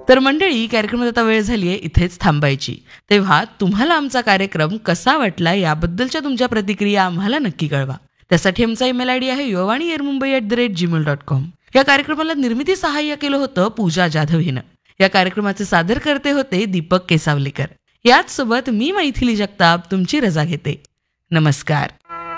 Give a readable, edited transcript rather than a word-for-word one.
तर मंडळी, कार्यक्रमात आता वेळ झाली आहे इथेच थांबायची. तेव्हा तुम्हाला आमचा कार्यक्रम कसा वाटला याबद्दलच्या तुमच्या प्रतिक्रिया आम्हाला नक्की कळवा. त्यासाठी आमचा ईमेल आयडी आहे yovaniairmumbai@gmail.com. या कार्यक्रमाला निर्मिती सहाय्य केलं होतं पूजा जाधव हिनं. या कार्यक्रमाचे सादर करते होते दीपक केसावलेकर. याच सोबत मी मैथिली जगताप तुमची रजा घेते. नमस्कार.